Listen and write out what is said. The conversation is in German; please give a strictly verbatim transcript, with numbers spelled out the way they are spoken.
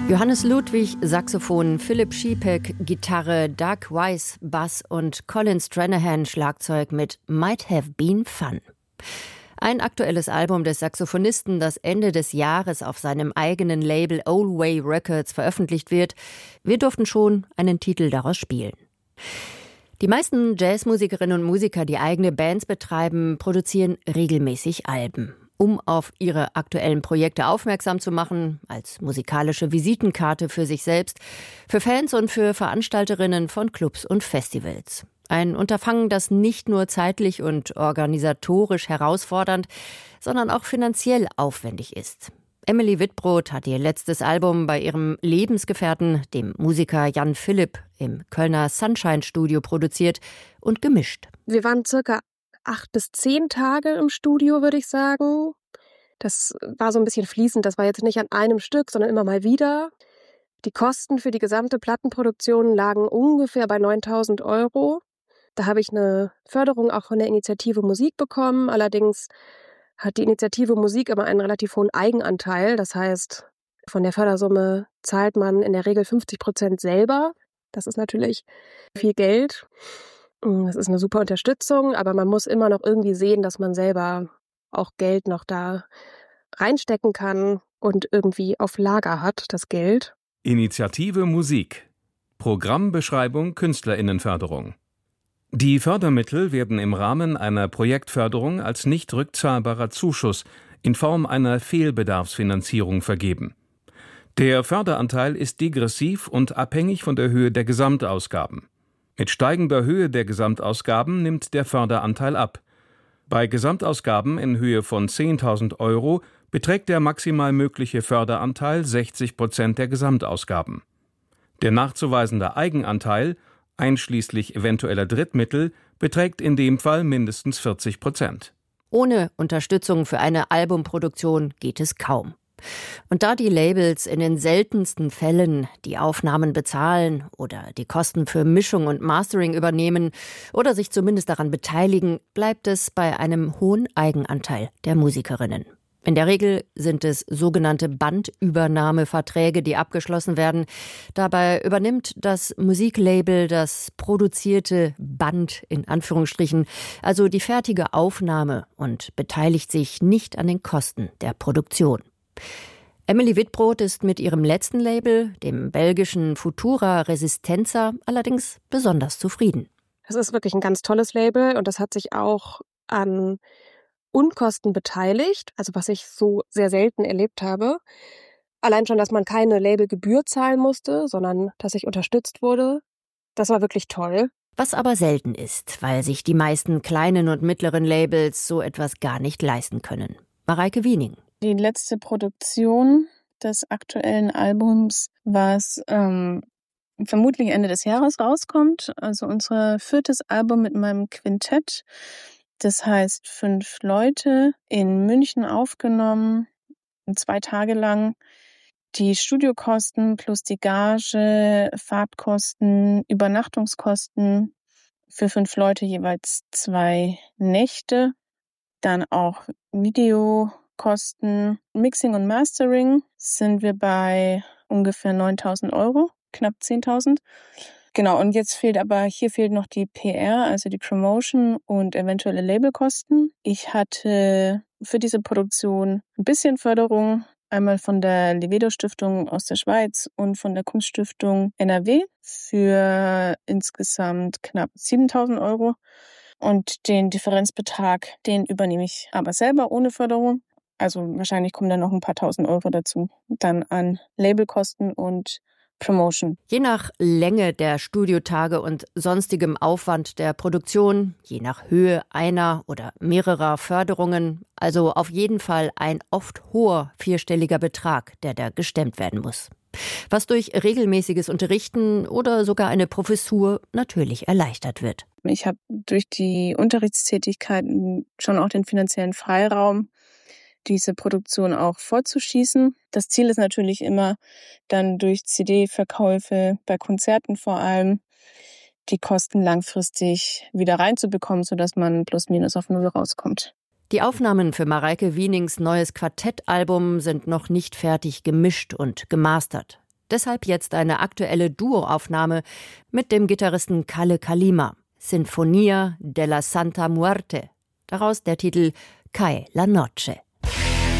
Johannes Ludwig, Saxophon, Philipp Schiepeck, Gitarre, Doug Weiss, Bass und Colin Stranahan, Schlagzeug mit Might Have Been Fun. Ein aktuelles Album des Saxophonisten, das Ende des Jahres auf seinem eigenen Label Old Way Records veröffentlicht wird. Wir durften schon einen Titel daraus spielen. Die meisten Jazzmusikerinnen und Musiker, die eigene Bands betreiben, produzieren regelmäßig Alben. Um auf ihre aktuellen Projekte aufmerksam zu machen, als musikalische Visitenkarte für sich selbst, für Fans und für Veranstalterinnen von Clubs und Festivals. Ein Unterfangen, das nicht nur zeitlich und organisatorisch herausfordernd, sondern auch finanziell aufwendig ist. Emily Wittbrod hat ihr letztes Album bei ihrem Lebensgefährten, dem Musiker Jan Philipp, im Kölner Sunshine Studio produziert und gemischt. Wir waren circa acht bis zehn Tage im Studio, würde ich sagen. Das war so ein bisschen fließend. Das war jetzt nicht an einem Stück, sondern immer mal wieder. Die Kosten für die gesamte Plattenproduktion lagen ungefähr bei neuntausend Euro. Da habe ich eine Förderung auch von der Initiative Musik bekommen. Allerdings hat die Initiative Musik immer einen relativ hohen Eigenanteil. Das heißt, von der Fördersumme zahlt man in der Regel fünfzig Prozent selber. Das ist natürlich viel Geld. Das ist eine super Unterstützung, aber man muss immer noch irgendwie sehen, dass man selber auch Geld noch da reinstecken kann und irgendwie auf Lager hat, das Geld. Initiative Musik. Programmbeschreibung Künstlerinnenförderung. Die Fördermittel werden im Rahmen einer Projektförderung als nicht rückzahlbarer Zuschuss in Form einer Fehlbedarfsfinanzierung vergeben. Der Förderanteil ist degressiv und abhängig von der Höhe der Gesamtausgaben. Mit steigender Höhe der Gesamtausgaben nimmt der Förderanteil ab. Bei Gesamtausgaben in Höhe von zehntausend Euro beträgt der maximal mögliche Förderanteil sechzig Prozent der Gesamtausgaben. Der nachzuweisende Eigenanteil, einschließlich eventueller Drittmittel, beträgt in dem Fall mindestens vierzig Prozent. Ohne Unterstützung für eine Albumproduktion geht es kaum. Und da die Labels in den seltensten Fällen die Aufnahmen bezahlen oder die Kosten für Mischung und Mastering übernehmen oder sich zumindest daran beteiligen, bleibt es bei einem hohen Eigenanteil der Musikerinnen. In der Regel sind es sogenannte Bandübernahmeverträge, die abgeschlossen werden. Dabei übernimmt das Musiklabel das produzierte Band in Anführungsstrichen, also die fertige Aufnahme, und beteiligt sich nicht an den Kosten der Produktion. Emily Wittbrod ist mit ihrem letzten Label, dem belgischen Futura Resistenza, allerdings besonders zufrieden. Das ist wirklich ein ganz tolles Label und das hat sich auch an Unkosten beteiligt, also was ich so sehr selten erlebt habe. Allein schon, dass man keine Labelgebühr zahlen musste, sondern dass ich unterstützt wurde, das war wirklich toll. Was aber selten ist, weil sich die meisten kleinen und mittleren Labels so etwas gar nicht leisten können. Mareike Wiening. Die letzte Produktion des aktuellen Albums, was ähm, vermutlich Ende des Jahres rauskommt. Also unser viertes Album mit meinem Quintett. Das heißt fünf Leute in München aufgenommen, zwei Tage lang. Die Studiokosten plus die Gage, Fahrtkosten, Übernachtungskosten für fünf Leute jeweils zwei Nächte. Dann auch Video. Kosten Mixing und Mastering sind wir bei ungefähr neuntausend Euro, knapp zehntausend. Genau, und jetzt fehlt aber, hier fehlt noch die P R, also die Promotion und eventuelle Labelkosten. Ich hatte für diese Produktion ein bisschen Förderung, einmal von der Livedo-Stiftung aus der Schweiz und von der Kunststiftung N R W für insgesamt knapp siebentausend Euro. Und den Differenzbetrag, den übernehme ich aber selber ohne Förderung. Also wahrscheinlich kommen dann noch ein paar tausend Euro dazu, dann an Labelkosten und Promotion. Je nach Länge der Studiotage und sonstigem Aufwand der Produktion, je nach Höhe einer oder mehrerer Förderungen, also auf jeden Fall ein oft hoher vierstelliger Betrag, der da gestemmt werden muss. Was durch regelmäßiges Unterrichten oder sogar eine Professur natürlich erleichtert wird. Ich habe durch die Unterrichtstätigkeiten schon auch den finanziellen Freiraum, diese Produktion auch fortzuschießen. Das Ziel ist natürlich immer, dann durch C D-Verkäufe, bei Konzerten vor allem, die Kosten langfristig wieder reinzubekommen, sodass man plus minus auf Null rauskommt. Die Aufnahmen für Mareike Wienings neues Quartettalbum sind noch nicht fertig gemischt und gemastert. Deshalb jetzt eine aktuelle Duoaufnahme mit dem Gitarristen Kalle Kalima, Sinfonia della Santa Muerte. Daraus der Titel Cae la Noche.